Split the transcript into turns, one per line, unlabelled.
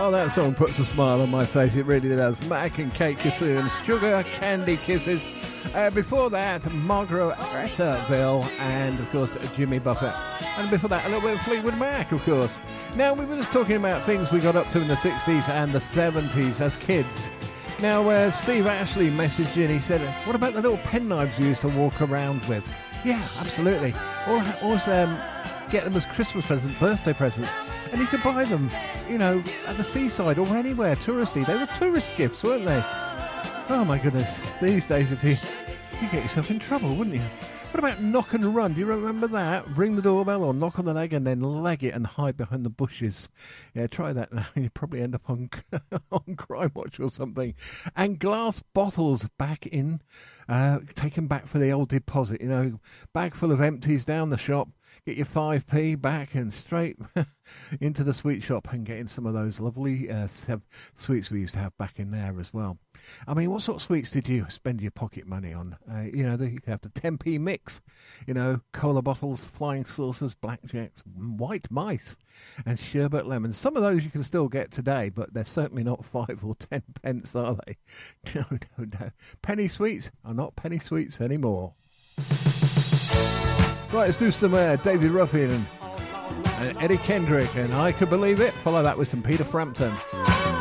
Oh, that song puts a smile on my face. It really does. Mac and Kate Kissoon, Sugar Candy Kisses. Before that, Margaret Etterville and, of course, Jimmy Buffett. And before that, a little bit of Fleetwood Mac, of course. Now, we were just talking about things we got up to in the 60s and the 70s as kids. Now, Steve Ashley messaged in. He said, what about the little penknives you used to walk around with? Yeah, absolutely. Or get them as Christmas presents, birthday presents. And you could buy them, you know, at the seaside or anywhere, touristy. They were tourist gifts, weren't they? Oh, my goodness. These days, if you get yourself in trouble, wouldn't you? What about knock and run? Do you remember that? Ring the doorbell or knock on the leg and then leg it and hide behind the bushes. Yeah, try that now. You probably end up on Crime Watch or something. And glass bottles back in, taken back for the old deposit. You know, bag full of empties down the shop. Get your 5p back and straight into the sweet shop and get in some of those lovely sweets we used to have back in there as well. I mean, what sort of sweets did you spend your pocket money on? You know, you could have the 10p mix, you know, cola bottles, flying saucers, blackjacks, white mice, and sherbet lemons. Some of those you can still get today, but they're certainly not 5 or 10 pence, are they? No. Penny sweets are not penny sweets anymore. Right, let's do some David Ruffin and Eddie Kendrick, and I Could Believe It. Follow that with some Peter Frampton.